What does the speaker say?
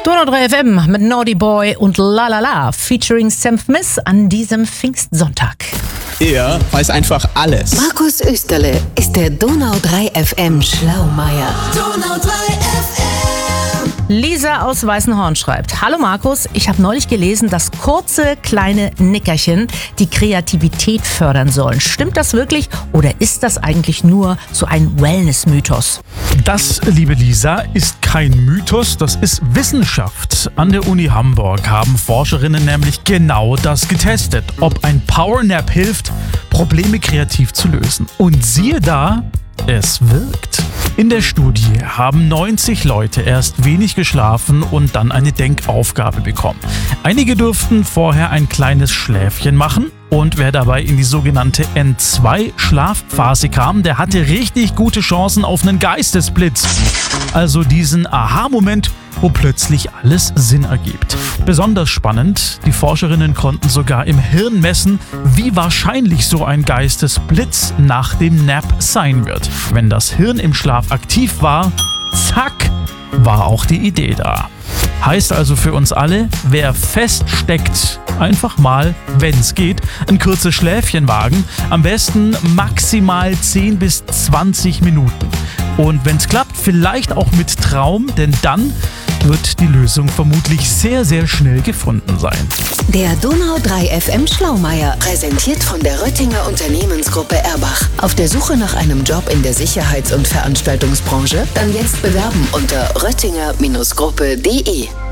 Donau 3 FM mit Naughty Boy und La La La featuring Sam Smith an diesem Pfingstsonntag. Er weiß einfach alles. Markus Österle ist der Donau 3 FM Schlaumeier. Donau 3 FM. Lisa aus Weißenhorn schreibt: Hallo Markus, ich habe neulich gelesen, dass kurze, kleine Nickerchen die Kreativität fördern sollen. Stimmt das wirklich oder ist das eigentlich nur so ein Wellness-Mythos? Das, liebe Lisa, ist kein Mythos, das ist Wissenschaft. An der Uni Hamburg haben Forscherinnen nämlich genau das getestet, ob ein Powernap hilft, Probleme kreativ zu lösen. Und siehe da, es wirkt. In der Studie haben 90 Leute erst wenig geschlafen und dann eine Denkaufgabe bekommen. Einige durften vorher ein kleines Schläfchen machen und wer dabei in die sogenannte N2-Schlafphase kam, der hatte richtig gute Chancen auf einen Geistesblitz. Also diesen Aha-Moment, wo plötzlich alles Sinn ergibt. Besonders spannend, die Forscherinnen konnten sogar im Hirn messen, wie wahrscheinlich so ein Geistesblitz nach dem Nap sein wird. Wenn das Hirn im Schlaf aktiv war, zack, war auch die Idee da. Heißt also für uns alle, wer feststeckt, einfach mal, wenn es geht, ein kurzes Schläfchen wagen. Am besten maximal 10 bis 20 Minuten. Und wenn es klappt, vielleicht auch mit Traum, denn dann wird die Lösung vermutlich sehr, sehr schnell gefunden sein. Der Donau 3 FM Schlaumeier, präsentiert von der Röttinger Unternehmensgruppe Erbach. Auf der Suche nach einem Job in der Sicherheits- und Veranstaltungsbranche? Dann jetzt bewerben unter röttinger-gruppe.de.